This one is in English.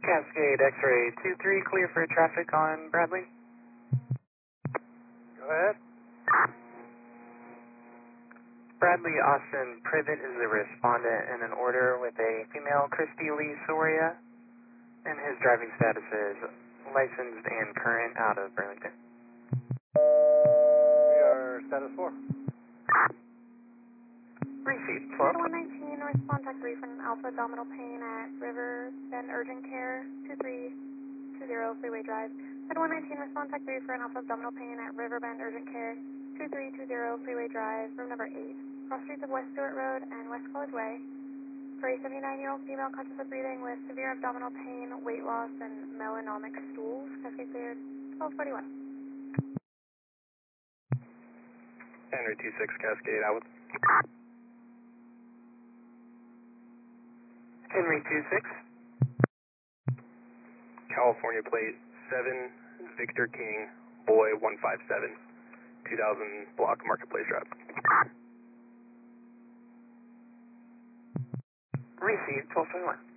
Cascade X-ray 23, clear for traffic on Bradley. Go ahead. Bradley Austin Privet is the respondent in an order with a female Christy Lee Soria, and his driving status is licensed and current out of Burlington. We are status 4. Received 12. 12. 119, respond tech 3 for an alpha abdominal pain at River Bend Urgent Care, 2320 Freeway Drive. 119, respond tech 3 for an alpha abdominal pain at River Bend Urgent Care, 2320 Freeway Drive, room number 8. Cross streets of West Stewart Road and West College Way. For a 79-year-old female conscious of breathing with severe abdominal pain, weight loss, and melanomic stools. Cascade cleared 1241. Henry 26 Cascade out. Henry 26. California plate 7 Victor King Boy 157 2000 block Marketplace Drive. Received 1221.